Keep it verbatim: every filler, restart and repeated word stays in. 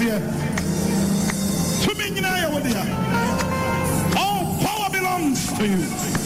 here. To me, all power belongs to you.